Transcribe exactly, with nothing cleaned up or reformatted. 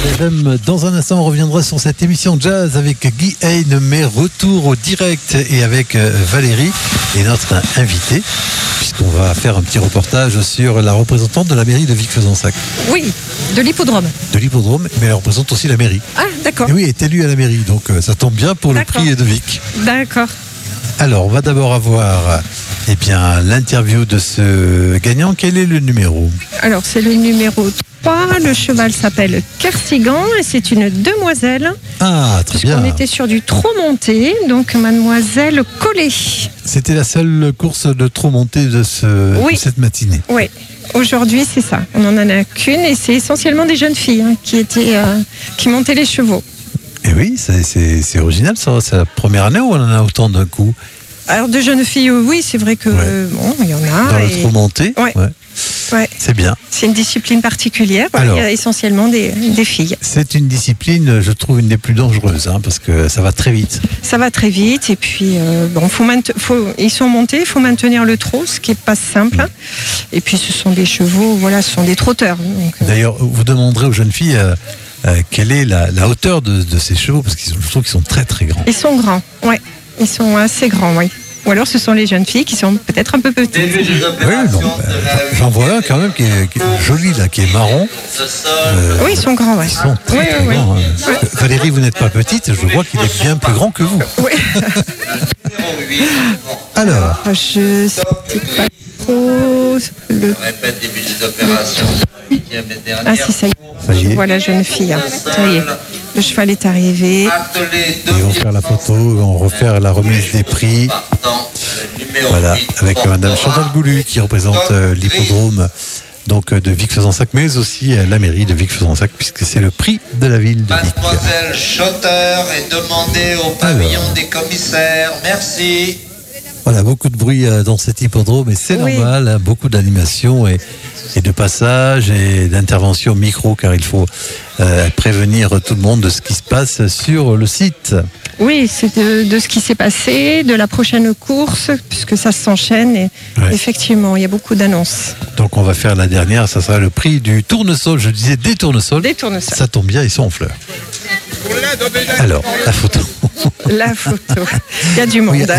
F M. Dans un instant, on reviendra sur cette émission jazz avec Guy Haine, mais retour au direct et avec Valérie et notre invité, puisqu'on va faire un petit reportage sur la représentante de la mairie de Vic-Fezensac. Oui, de l'hippodrome. De l'hippodrome, mais elle représente aussi la mairie. Ah, d'accord. Et oui, elle est élue à la mairie, donc ça tombe bien pour le D'accord. prix de Vic. D'accord. Alors, on va d'abord avoir eh bien, l'interview de ce gagnant. Quel est le numéro ? Alors, c'est le numéro trois. Le cheval s'appelle Kersigan et c'est une demoiselle. Ah, très bien. On était sur du trop monté, donc mademoiselle Collet. C'était la seule course de trop monté de, ce, Oui. de cette matinée. Oui, aujourd'hui, c'est ça. On n'en a qu'une et c'est essentiellement des jeunes filles hein, qui, étaient, euh, qui montaient les chevaux. Et oui, c'est, c'est, c'est original, ça. C'est la première année où on en a autant d'un coup. Alors, de jeunes filles, oui, c'est vrai que, Ouais. euh, bon, il y en a. Dans et- le trop monté. Ouais. Ouais. Ouais. C'est bien. C'est une discipline particulière. Voilà, Alors. il y a essentiellement des, des filles. C'est une discipline, je trouve, une des plus dangereuses, hein, parce que ça va très vite. Ça va très vite et puis euh, bon, faut mainte- faut, ils sont montés, il faut maintenir le trot, ce qui n'est pas simple. hein. Et puis ce sont des chevaux, voilà, ce sont des trotteurs. Donc, euh, D'ailleurs, vous demanderez aux jeunes filles euh, euh, quelle est la, la hauteur de, de ces chevaux, parce qu'ils sont, je trouve qu'ils sont très très grands. ils sont grands, ouais, ils sont assez grands, oui. Ou alors ce sont les jeunes filles qui sont peut-être un peu petites. Oui, bon, ben, j'en vois un quand même qui est, qui est joli, là, qui est marron. Euh, Oui, ils sont grands, ouais. Ils sont très, Oui, très oui, oui. grands. hein. Valérie, vous n'êtes pas petite, je vois qu'il est bien plus grand que vous. Oui. Alors, Je sais pas trop. Le... Répète début des opérations. Ah si, ça y est. ça y est, Voilà, jeune fille. hein. Ça y est. Le cheval est arrivé. Attelé ils vont faire la photo, ils vont refaire la remise des prix. partant, numéro Voilà, huit, avec portera Madame Chantal Goulu qui représente euh, l'hippodrome donc euh, de Vic-Fezensac, mais aussi euh, la mairie de Vic-Fezensac, puisque c'est le prix de la ville de Vic. Mademoiselle Schotter est demandée au pavillon des commissaires. Merci. Voilà, beaucoup de bruit euh, dans cet hippodrome, et c'est Oui. normal, hein, beaucoup d'animation et, et de passage et d'intervention micro, car il faut euh, prévenir tout le monde de ce qui se passe sur le site. Oui, c'est de, de ce qui s'est passé, de la prochaine course, puisque ça s'enchaîne. Et Ouais. effectivement, il y a beaucoup d'annonces. Donc on va faire la dernière, ça sera le prix du tournesol, je disais des tournesols. Des tournesols. Ça tombe bien, ils sont en fleurs. Alors, la photo. La photo. Il y a du monde. Oui, hein.